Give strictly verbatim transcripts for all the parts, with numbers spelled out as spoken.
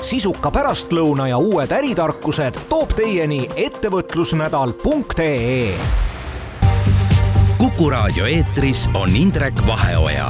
sisuka pärastlõuna ja uued äritarkused toob teieni ettevõtlusnädal punkt ee. Kuku raadio eetris on Indrek Vaheoja.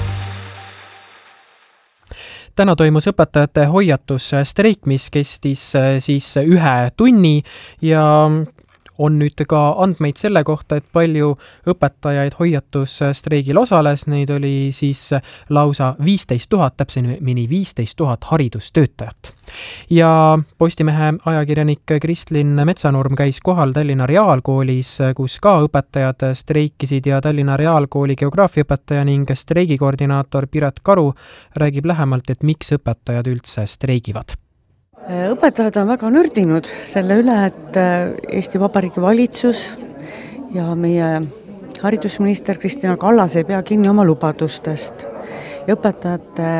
Täna toimus õpetajate hoiatusstreik, mis kestis siis ühe tunni ja on nüüd ka andmeid selle kohta, et palju õpetajaid hoiatusstreigil osales. Neid oli siis lausa viisteist tuhat, täpsemini viisteist tuhat haridustöötajat. Ja Postimehe ajakirjanik Kristlin Metsanurm käis kohal Tallinna Reaalkoolis, kus ka õpetajad streikisid ja Tallinna Reaalkooli geograafiaõpetaja ning streigikoordinaator Piret Karu räägib lähemalt, et miks õpetajad üldse streigivad. Õpetajad on väga nördinud selle üle, et Eesti Vabariigi valitsus ja meie haridusminister Kristina Kallas ei pea kinni oma lubadustest. Ja õpetajate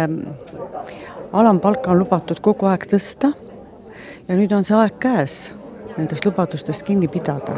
alampalka on lubatud kogu aeg tõsta ja nüüd on see aeg käes nendest lubadustest kinni pidada.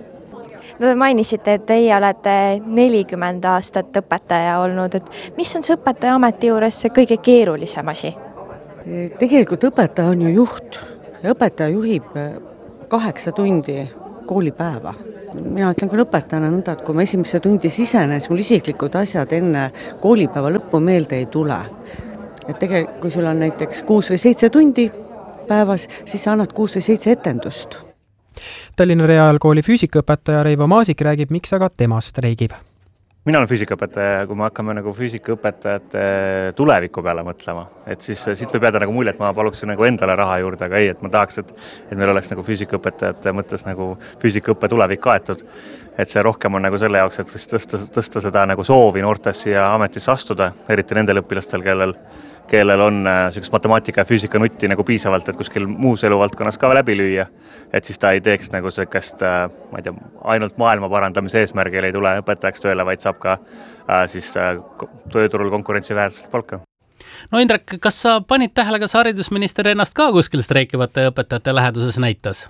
Te mainisite, et teie olete nelikümmend aastat õpetaja olnud. Et mis on see õpetaja ameti juures see kõige keerulisem asi? Tegelikult õpetaja on ju juht ja õpetaja juhib kaheksa tundi koolipäeva. Mina ütlen küll õpetajana nõnda, et kui ma esimesse tundi sisenes, mul isiklikud asjad enne koolipäeva lõppu meelde ei tule. Et tegelikult, kui sul on näiteks kuus või seitse tundi päevas, siis sa annad kuus või seitse etendust. Tallinna Reaalkooli füüsikaõpetaja Reivo Maasik räägib, miks aga tema streigib. Mina olen füüsikaõpetaja, kui me hakkame nagu füüsikaõpetajate tuleviku peale mõtlema, et siis siit võib jääda nagu mulje, et ma paluksin nagu endale raha juurde, aga ei, et ma tahaks, et, et meil oleks nagu füüsikaõpetajate mõttes nagu füüsikaõppe tulevik kaetud. Et see rohkem on nagu selle jaoks, et tõsta, tõsta seda nagu soovi noortesse ja ametisse astuda, eriti nendel õpilastel, kellel kellel on sellist matemaatika ja füüsika nutti nagu piisavalt, et kuskil muus eluvaldkonnas ka läbi lüüa, et siis ta ei teeks nagu sellist, ma ei tea, ainult maailma parandamise eesmärgil ei tule õpetajaks tööle, vaid saab ka äh, siis äh, tööturul konkurentsiväärset palka. No Indrek, kas sa panid tähele, kas haridusminister ennast ka kuskil streikivate õpetajate läheduses näitas?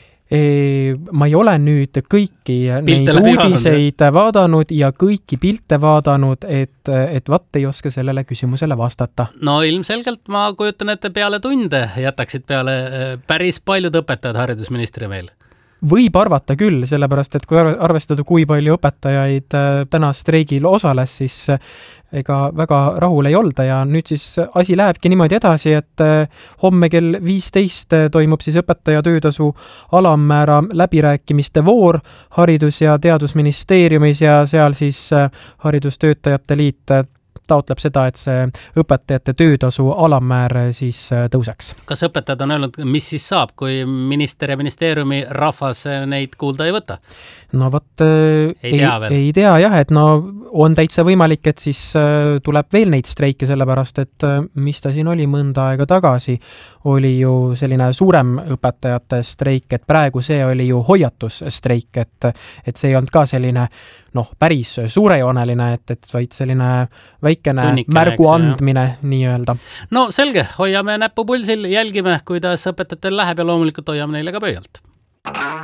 Ma ei ole nüüd kõiki pilte neid uudiseid vaadanud, vaadanud ja kõiki pilte vaadanud, et, et vaat ei oska sellele küsimusele vastata. No ilmselgelt ma kujutan, et peale tunde jätaksid peale päris paljud õpetajad haridusministri meil. Võib arvata küll, sellepärast, et kui arvestada, kui palju õpetajaid täna streigil osales, siis ega väga rahul ei olda ja nüüd siis asi lähebki niimoodi edasi, et homme kell viisteist toimub siis õpetaja töötasu alammäära läbirääkimiste voor Haridus- ja Teadusministeeriumis ja seal siis Haridustöötajate Liit taotleb seda, et see õpetajate töötasu alammäär siis tõuseks. Kas õpetajad on öelnud, mis siis saab, kui minister ja ministeeriumi rahvas neid kuulda ei võta? No võt, ei, ei, tea ei tea jah, et no on täitsa võimalik, et siis tuleb veel neid streike, sellepärast, et mis ta siin oli mõnda aega tagasi, oli ju selline suurem õpetajate streik, et praegu see oli ju hoiatusstreik, et, et see ei olnud ka selline noh, päris suurejooneline, et, et vaid selline väikene Tunnikene, märgu andmine nii-öelda. No selge, hoiame näppu pulsil, jälgime, kuidas õpetajatel läheb ja loomulikult hoiame neile ka pöialt.